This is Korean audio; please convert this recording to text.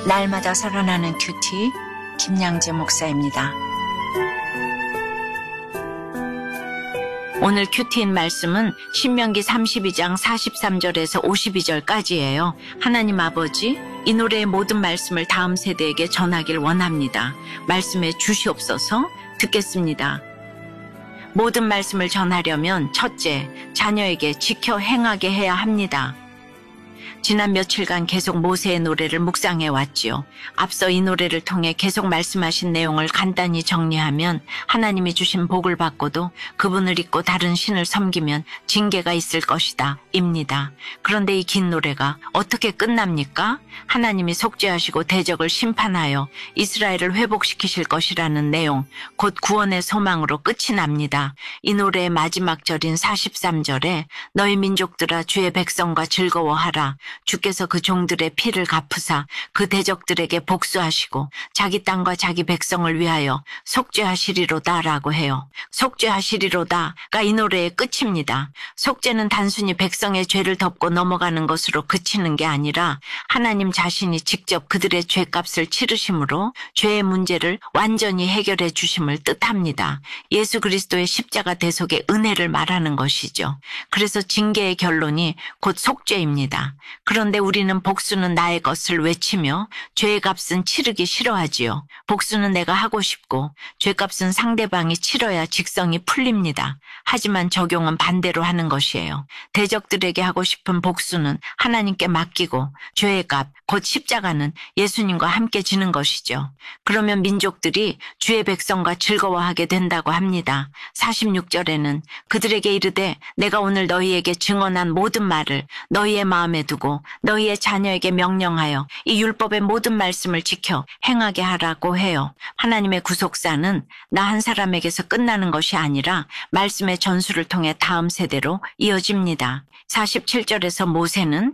날마다 살아나는 큐티 김양재 목사입니다. 오늘 큐티인 말씀은 신명기 32장 43절에서 52절까지예요. 하나님 아버지, 이 노래의 모든 말씀을 다음 세대에게 전하길 원합니다. 말씀에 주시옵소서. 듣겠습니다. 모든 말씀을 전하려면 첫째, 자녀에게 지켜 행하게 해야 합니다. 지난 며칠간 계속 모세의 노래를 묵상해 왔지요. 앞서 이 노래를 통해 계속 말씀하신 내용을 간단히 정리하면 하나님이 주신 복을 받고도 그분을 잊고 다른 신을 섬기면 징계가 있을 것이다 입니다. 그런데 이 긴 노래가 어떻게 끝납니까? 하나님이 속죄하시고 대적을 심판하여 이스라엘을 회복시키실 것이라는 내용, 곧 구원의 소망으로 끝이 납니다. 이 노래의 마지막 절인 43절에 너희 민족들아 주의 백성과 즐거워하라. 주께서 그 종들의 피를 갚으사 그 대적들에게 복수하시고 자기 땅과 자기 백성을 위하여 속죄하시리로다라고 해요. 속죄하시리로다가 이 노래의 끝입니다. 속죄는 단순히 백성의 죄를 덮고 넘어가는 것으로 그치는 게 아니라 하나님 자신이 직접 그들의 죄값을 치르심으로 죄의 문제를 완전히 해결해 주심을 뜻합니다. 예수 그리스도의 십자가 대속의 은혜를 말하는 것이죠. 그래서 징계의 결론이 곧 속죄입니다. 그런데 우리는 복수는 나의 것을 외치며 죄의 값은 치르기 싫어하지요. 복수는 내가 하고 싶고 죄값은 상대방이 치러야 직성이 풀립니다. 하지만 적용은 반대로 하는 것이에요. 대적들에게 하고 싶은 복수는 하나님께 맡기고 죄의 값, 곧 십자가는 예수님과 함께 지는 것이죠. 그러면 민족들이 주의 백성과 즐거워하게 된다고 합니다. 46절에는 그들에게 이르되 내가 오늘 너희에게 증언한 모든 말을 너희의 마음에 두고 너희의 자녀에게 명령하여 이 율법의 모든 말씀을 지켜 행하게 하라고 해요. 하나님의 구속사는 나 한 사람에게서 끝나는 것이 아니라 말씀의 전수를 통해 다음 세대로 이어집니다. 47절에서 모세는